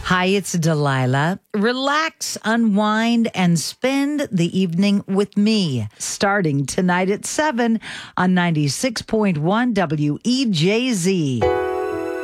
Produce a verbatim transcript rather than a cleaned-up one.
Hi, it's Delilah. Relax, unwind, and spend the evening with me. Starting tonight at seven on ninety-six point one W E J Z.